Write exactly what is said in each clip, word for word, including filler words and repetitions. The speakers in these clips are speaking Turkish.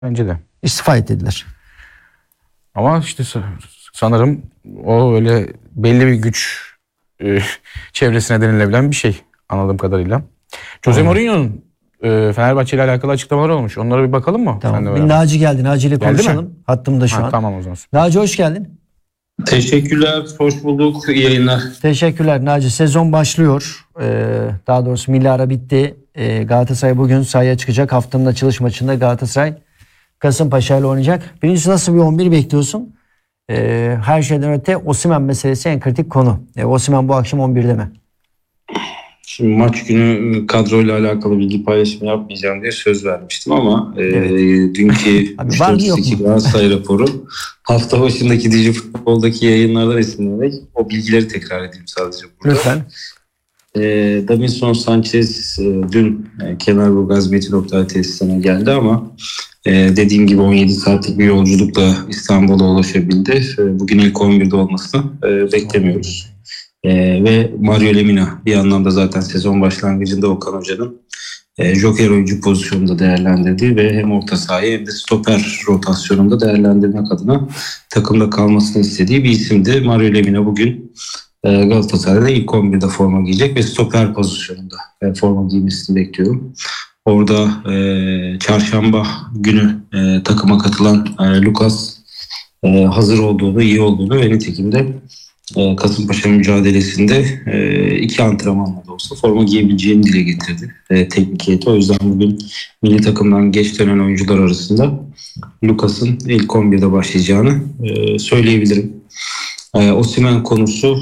Bence de. İstifa ettiler. Ama işte sanırım o öyle belli bir güç e, çevresine denilebilen bir şey anladığım kadarıyla. Jose Mourinho'nun e, Fenerbahçe ile alakalı açıklamaları olmuş. Onlara bir bakalım mı? Tamam. Bir Naci geldi. Naci ile konuşalım. Mi? Hattımda şu ha, an. Tamam o zaman. Naci hoş geldin. Teşekkürler, hoş bulduk. İyi yayınlar. Teşekkürler Naci. Sezon başlıyor. Ee, daha doğrusu milli ara bitti. Ee, Galatasaray bugün sahaya çıkacak. Haftanın açılış maçında Galatasaray Kasımpaşa ile oynayacak. Birincisi nasıl bir on bir bekliyorsun? Ee, her şeyden öte Osimhen meselesi en kritik konu. Ee, Osimhen bu akşam on birde mi? Şimdi maç günü kadroyla alakalı bilgi paylaşımı yapmayacağım diye söz vermiştim ama evet. e, dünkü üç dört iki Galatasaray raporu hafta başındaki Dijifutbol'daki yayınlardan esinlenerek o bilgileri tekrar edeyim sadece burada. Lütfen. E, Davinson Sanchez e, dün e, Kemerburgaz Metin Oktay tesisine geldi ama e, dediğim gibi on yedi saatlik bir yolculukla İstanbul'a ulaşabildi. E, bugün ilk on birde olmasını e, beklemiyoruz. Ee, ve Mario Lemina bir anlamda zaten sezon başlangıcında Okan Hoca'nın e, joker oyuncu pozisyonunda değerlendirdiği ve hem orta sahayı hem de stoper rotasyonunda değerlendirmek adına takımda kalmasını istediği bir isimdi. Mario Lemina bugün e, Galatasaray'da ilk on birde forma giyecek ve stoper pozisyonunda e, forma giymesini bekliyorum. Orada e, çarşamba günü e, takıma katılan e, Lucas e, hazır olduğunu, iyi olduğunu ve nitekim de Kasımpaşa mücadelesinde iki antrenmanla da olsa forma giyebileceğini dile getirdi teknik heyeti. O yüzden bugün milli takımdan geç dönen oyuncular arasında Lucas'ın ilk on birde başlayacağını söyleyebilirim. Osimhen konusu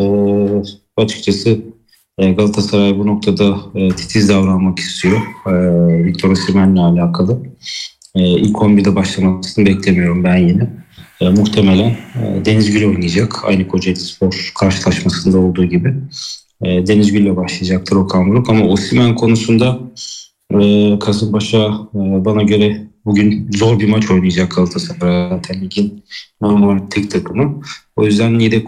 açıkçası Galatasaray bu noktada titiz davranmak istiyor. Victor Osimhen'le alakalı. İlk on birde başlamasını beklemiyorum ben yine. E, muhtemelen e, Deniz Gül oynayacak. Aynı Kocaelispor karşılaşmasında olduğu gibi. E, Deniz Gül'le başlayacaktır Okan Buruk. Ama Osimhen konusunda e, Kasımpaşa e, bana göre bugün zor bir maç oynayacak Galatasaray. Zaten ligin normal tek takımı. O yüzden yedek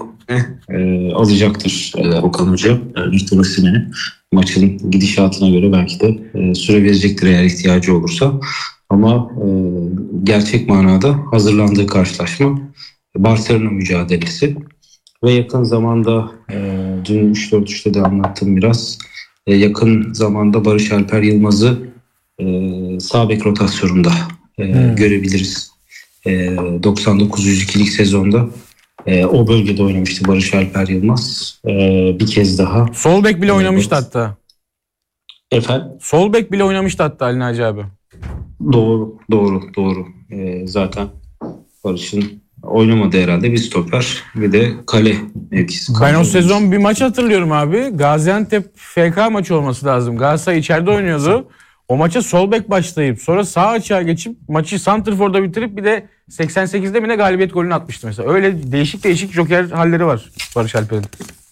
e, alacaktır e, Okan Hoca. E, Victor Osimhen'i maçın gidişatına göre belki de e, süre verecektir eğer ihtiyacı olursa. Ama e, gerçek manada hazırlandığı karşılaşma Barcelona mücadelesi ve yakın zamanda e, dün üç dört üçte de anlattım biraz. E, yakın zamanda Barış Alper Yılmaz'ı e, sağ bek rotasyonunda e, hmm. görebiliriz. E, doksan dokuz yüz ikilik sezonda e, o bölgede oynamıştı Barış Alper Yılmaz. E, bir kez daha. Sol bek bile e, oynamıştı hatta. Efendim? Sol bek bile oynamıştı hatta Ali Naci abi. Doğru, doğru, doğru. Ee, zaten Barış'ın oynamadı herhalde bir stoper bir de kale mevkisi. Ben o sezon bir maç hatırlıyorum abi. Gaziantep F K maçı olması lazım. Galatasaray içeride oynuyordu. O maça sol bek başlayıp sonra sağ açığa geçip maçı santrforda bitirip bir de seksen sekizde mi ne galibiyet golünü atmıştı mesela. Öyle değişik değişik joker halleri var Barış Alper'in.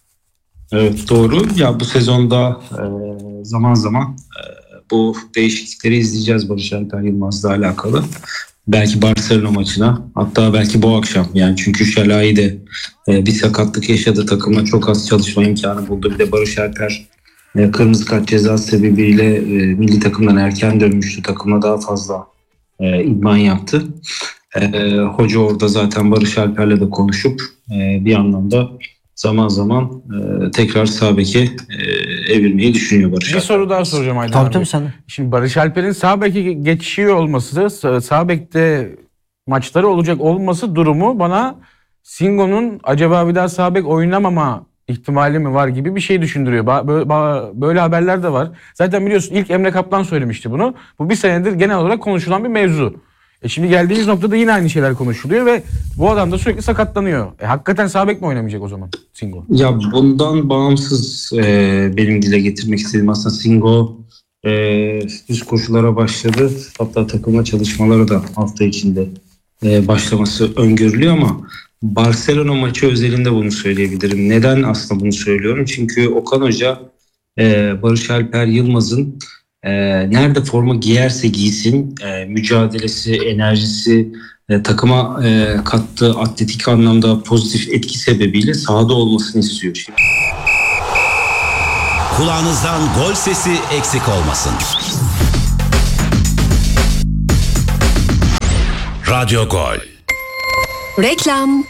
Evet doğru. Ya bu sezonda e, zaman zaman e, bu değişiklikleri izleyeceğiz Barış Alper Yılmaz'la alakalı. Belki Barcelona maçına, hatta belki bu akşam. Yani çünkü Şalai de e, bir sakatlık yaşadı, takımla çok az çalışma imkanı buldu. Bir de Barış Alper e, kırmızı kart cezası sebebiyle e, milli takımdan erken dönmüştü. Takımla daha fazla e, idman yaptı. E, hoca orada zaten Barış Alper'le de konuşup e, bir anlamda zaman zaman e, tekrar sağ beke e, evirmeyi düşünüyor Barış Bir Alper. soru daha soracağım Aydın Tabii abi. tabii sana. Şimdi Barış Alper'in sağ beke geçiyor olması, sağ bekte maçları olacak olması durumu bana Singo'nun acaba bir daha sağ bek oynamama ihtimali mi var gibi bir şey düşündürüyor. Böyle haberler de var. Zaten biliyorsun ilk Emre Kaplan söylemişti bunu. Bu bir senedir genel olarak konuşulan bir mevzu. E şimdi geldiğimiz noktada yine aynı şeyler konuşuluyor ve bu adam da sürekli sakatlanıyor. E hakikaten sağ bek mi oynamayacak o zaman Singo? Ya bundan bağımsız e, benim dile getirmek istediğim aslında Singo e, üst koşulara başladı. Hatta takımla çalışmaları da hafta içinde e, başlaması öngörülüyor ama Barcelona maçı özelinde bunu söyleyebilirim. Neden aslında bunu söylüyorum? Çünkü Okan Hoca e, Barış Alper Yılmaz'ın e, nerede forma giyerse giysin e, mücadelesi, enerjisi, e, takıma e, kattığı atletik anlamda pozitif etki sebebiyle sahada olmasını istiyor şimdi. Kulağınızdan gol sesi eksik olmasın. Radyo Gol. Reklam.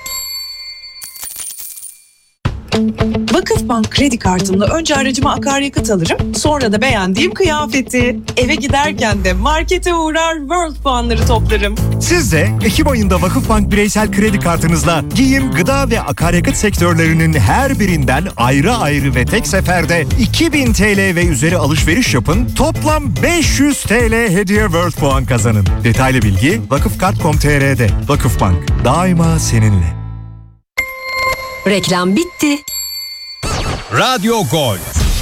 Vakıfbank kredi kartımla önce aracıma akaryakıt alırım, sonra da beğendiğim kıyafeti. Eve giderken de markete uğrar, World puanları toplarım. Siz de Ekim ayında Vakıfbank bireysel kredi kartınızla giyim, gıda ve akaryakıt sektörlerinin her birinden ayrı ayrı ve tek seferde iki bin T L ve üzeri alışveriş yapın. Toplam beş yüz T L hediye World puan kazanın. Detaylı bilgi vakıfkart nokta com nokta t r'de. Vakıfbank, daima seninle. Reklam bitti. Radyo Gol.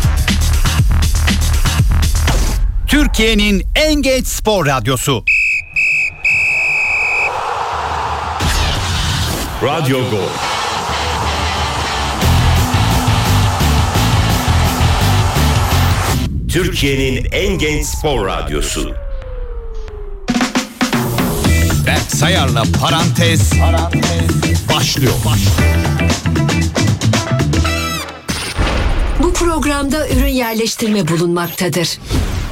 Türkiye'nin en genç spor radyosu. Radyo Gol. Türkiye'nin en genç spor radyosu. Berk Sayar'la Parantez, Parantez başlıyor. başlıyor. Bu programda ürün yerleştirme bulunmaktadır.